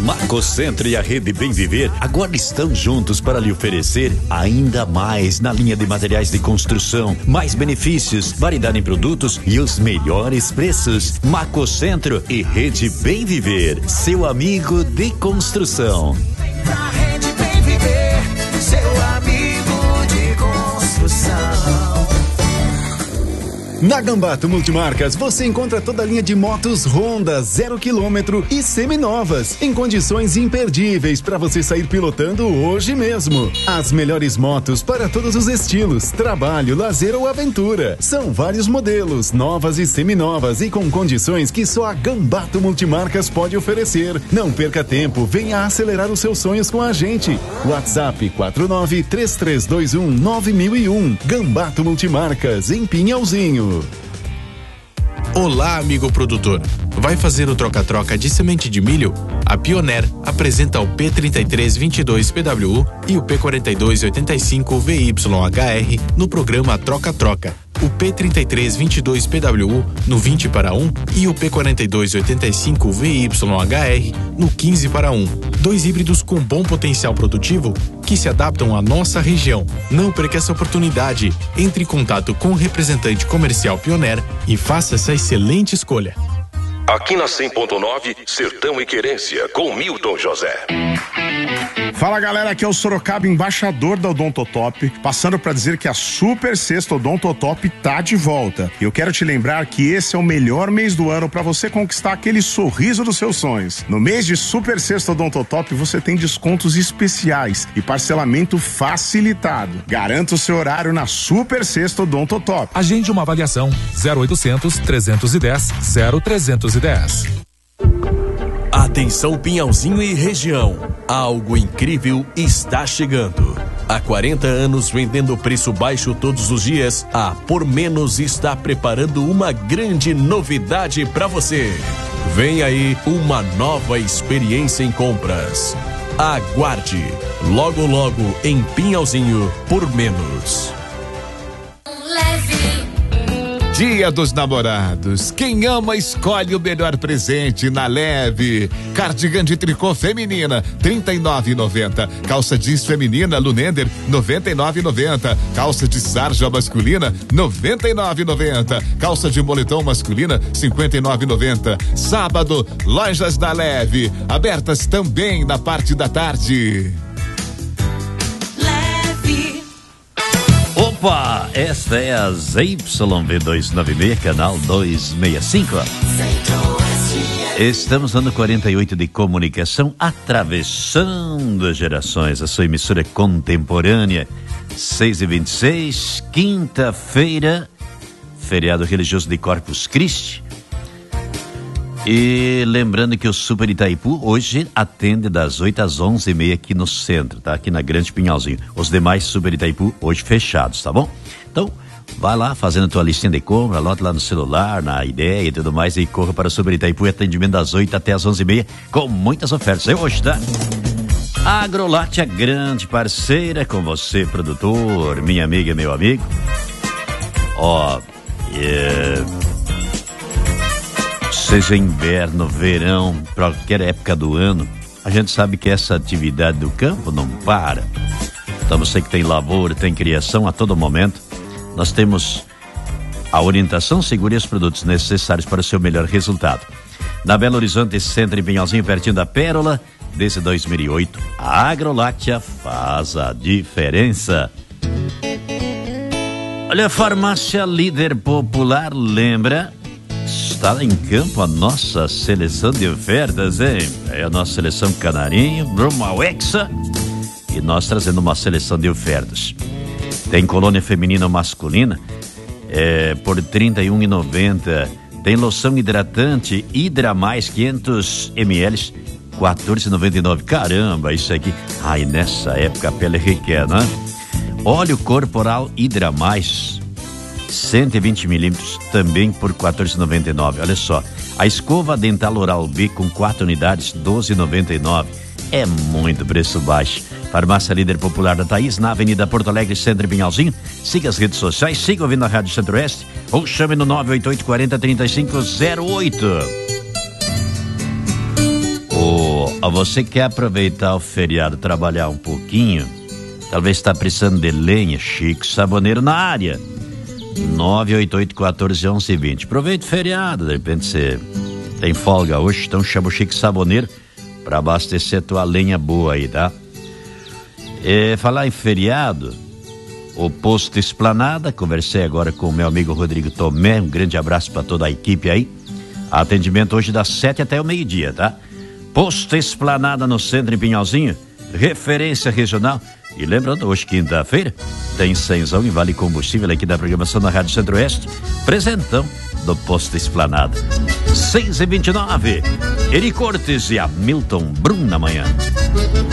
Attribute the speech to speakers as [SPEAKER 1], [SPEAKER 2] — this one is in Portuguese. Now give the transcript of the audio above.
[SPEAKER 1] Macocentro e a Rede Bem Viver agora estão juntos para lhe oferecer ainda mais na linha de materiais de construção, mais benefícios, variedade em produtos e os melhores preços. Macocentro e Rede Bem Viver, seu amigo de construção.
[SPEAKER 2] Pra Rede Bem Viver, seu amigo de construção.
[SPEAKER 3] Na Gambato Multimarcas você encontra toda a linha de motos Honda 0 km e seminovas em condições imperdíveis para você sair pilotando hoje mesmo. As melhores motos para todos os estilos, trabalho, lazer ou aventura. São vários modelos, novas e seminovas e com condições que só a Gambato Multimarcas pode oferecer. Não perca tempo, venha acelerar os seus sonhos com a gente. WhatsApp 4933219001. Gambato Multimarcas em Pinhalzinho.
[SPEAKER 4] Olá, amigo produtor. Vai fazer o troca-troca de semente de milho? A Pioneer apresenta o P3322 PWU e o P4285 VYHR no programa Troca-Troca. O P3322 PWU no 20 para 1 e o P4285 VYHR no 15 para 1. Dois híbridos com bom potencial produtivo que se adaptam à nossa região. Não perca essa oportunidade. Entre em contato com o representante comercial Pioneer e faça essa excelente escolha.
[SPEAKER 5] Aqui na 100.9, Sertão e Querência, com Milton José.
[SPEAKER 6] Fala galera, aqui é o Sorocaba, embaixador da Odontotop, passando para dizer que a Super Sexta Odontotop tá de volta. E eu quero te lembrar que esse é o melhor mês do ano para você conquistar aquele sorriso dos seus sonhos. No mês de Super Sexta Odontotop você tem descontos especiais e parcelamento facilitado. Garanta o seu horário na Super Sexta Odontotop.
[SPEAKER 7] Agende uma avaliação 0800 310 0310.
[SPEAKER 8] Atenção Pinhalzinho e região, algo incrível está chegando. Há 40 anos vendendo preço baixo todos os dias, a Por Menos está preparando uma grande novidade para você. Vem aí uma nova experiência em compras. Aguarde, logo logo em Pinhalzinho Por Menos.
[SPEAKER 9] Dia dos Namorados. Quem ama escolhe o melhor presente na Leve. Cardigan de tricô feminina, R$39,90. Calça jeans feminina Lunender, R$99,90. Calça de sarja masculina, R$99,90. Calça de moletom masculina, R$59,90. Sábado, lojas da Leve, abertas também na parte da tarde.
[SPEAKER 1] Opa, esta é a ZYV296, canal 265. Estamos no 48 de comunicação, atravessando as gerações. A sua emissora contemporânea, 6h26, quinta-feira, feriado religioso de Corpus Christi. E lembrando que o Super Itaipu hoje atende das 8 às 11h30 aqui no centro, tá? Aqui na Grande Pinhalzinho. Os demais Super Itaipu hoje fechados, tá bom? Então, vai lá fazendo tua listinha de compra, anota lá no celular, na ideia e tudo mais e corra para o Super Itaipu, atendimento das 8 até as 11h30 com muitas ofertas. É hoje, tá? A Agrolate, a grande parceira com você, produtor, minha amiga, meu amigo. Ó, seja inverno, verão, qualquer época do ano, a gente sabe que essa atividade do campo não para. Então você que tem lavoura, tem criação a todo momento, nós temos a orientação, segura e os produtos necessários para o seu melhor resultado. Na Belo Horizonte, centro em Pinhalzinho, pertinho da Pérola, desde 2008, a Agroláctea faz a diferença. Olha, a farmácia Líder Popular lembra... Está em campo a nossa seleção de ofertas, hein? É a nossa seleção Canarinho, Brumal Hexa, e nós trazendo uma seleção de ofertas. Tem colônia feminina ou masculina por R$31,90. Tem loção hidratante Hidra Mais 500 ml, R$14,99. Caramba, isso aqui. Ai, nessa época a pele requer, né? Óleo corporal Hidra Mais 120 milímetros, também por R$14,99. Olha só, a escova dental Oral B com 4 unidades, R$12,99. É muito preço baixo. Farmácia Líder Popular da Thaís, na Avenida Porto Alegre, Centro e Pinhalzinho. Siga as redes sociais, siga ouvindo a Rádio Centro-Oeste ou chame no 988 40 3508. Ó, você quer aproveitar o feriado, trabalhar um pouquinho? Talvez está precisando de lenha, Chico Saboneiro na área. 988-14-11-20. Aproveita o feriado, de repente você tem folga hoje, então chama o Chico Saboneiro para abastecer a tua lenha boa aí, tá? Falar em feriado, o Posto Esplanada, conversei agora com o meu amigo Rodrigo Tomé, um grande abraço para toda a equipe aí. Atendimento hoje das 7 até o meio-dia, tá? Posto Esplanada no centro em Pinhalzinho, referência regional. E lembrando, hoje quinta-feira, tem cenzão e vale combustível aqui da programação da Rádio Centro-Oeste. Presentão do Posto Esplanada. 6h29, Eri Cortes e Hamilton Brum na manhã.